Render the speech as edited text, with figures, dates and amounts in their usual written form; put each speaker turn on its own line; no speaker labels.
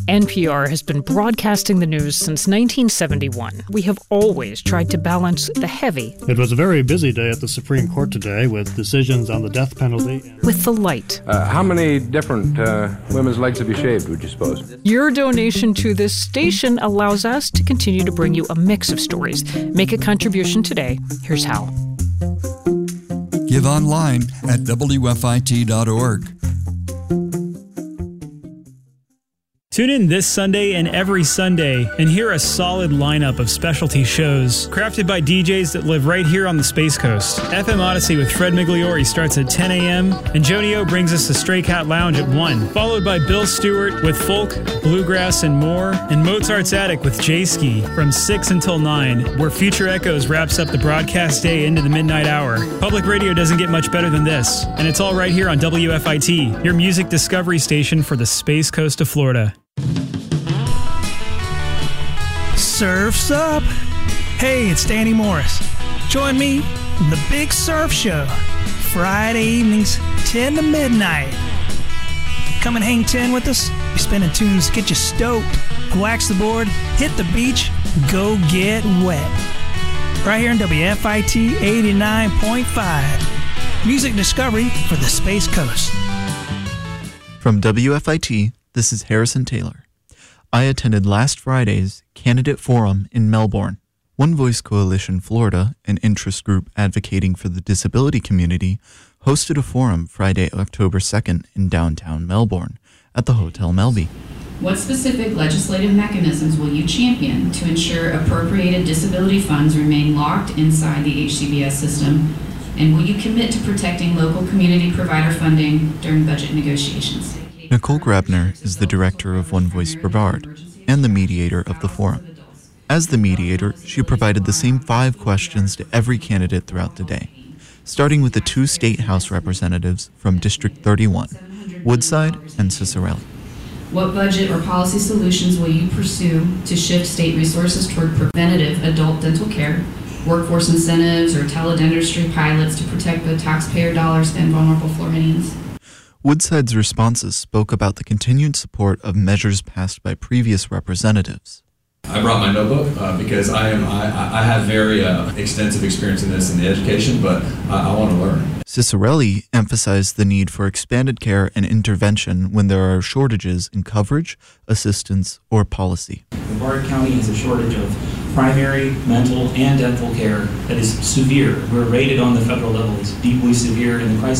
NPR has been broadcasting the news since 1971. We have always tried to balance the heavy.
It was a very busy day at the Supreme Court today with decisions on the death penalty.
With the light.
How many different women's legs have you shaved, would you suppose?
Your donation to this station allows us to continue to bring you a mix of stories. Make a contribution today. Here's how.
Give online at WFIT.org.
Tune in this Sunday and every Sunday and hear a solid lineup of specialty shows crafted by DJs that live right here on the Space Coast. FM Odyssey with Fred Migliori starts at 10 a.m. and Joni O brings us the Stray Cat Lounge at 1, followed by Bill Stewart with folk, bluegrass, and more, and Mozart's Attic with J-Ski from 6 until 9, where Future Echoes wraps up the broadcast day into the midnight hour. Public radio doesn't get much better than this, and it's all right here on WFIT, your music discovery station for the Space Coast of Florida.
Surf's up! Hey, it's Danny Morris. Join me in the Big Surf Show, Friday evenings, 10 to midnight. Come and hang 10 with us. We're spinning tunes to get you stoked. Wax the board, hit the beach, go get wet. Right here on WFIT 89.5. Music discovery for the Space Coast.
From WFIT, this is Harrison Taylor. I attended last Friday's Candidate Forum in Melbourne. One Voice Coalition Florida, an interest group advocating for the disability community, hosted a forum Friday, October 2nd in downtown Melbourne at the Hotel Melby.
What specific legislative mechanisms will you champion to ensure appropriated disability funds remain locked inside the HCBS system? And will you commit to protecting local community provider funding during budget negotiations?
Nicole Grabner is the director of One Voice Brevard and the mediator of the forum. As the mediator, she provided the same 5 questions to every candidate throughout the day, starting with the 2 state house representatives from District 31, Woodside and Ciccarelli.
What budget or policy solutions will you pursue to shift state resources toward preventative adult dental care, workforce incentives, or teledentistry pilots to protect the taxpayer dollars and vulnerable Floridians?
Woodside's responses spoke about the continued support of measures passed by previous representatives.
I brought my notebook because I have very extensive experience in this in the education, but I want to learn.
Ciccarelli emphasized the need for expanded care and intervention when there are shortages in coverage, assistance, or policy.
Brevard County has a shortage of primary, mental, and dental care that is severe. We're rated on the federal level as deeply severe, and the crisis